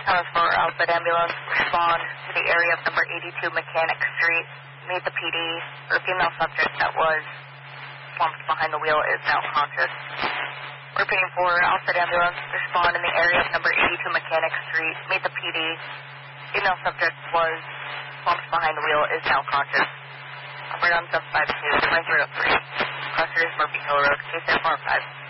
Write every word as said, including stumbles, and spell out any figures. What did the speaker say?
Tower four Outfit Ambulance, respond to the area of number eighty-two Mechanic Street. Meet the P D. The female subject that was slumped behind the wheel is now conscious. Repeating for Outfit Ambulance, respond in the area of number eighty-two Mechanic Street. Meet the P D. Female subject was slumped behind the wheel is now conscious. Operator on seven five two, nine zero three. Clusters, Murphy Hill Road, case F R five.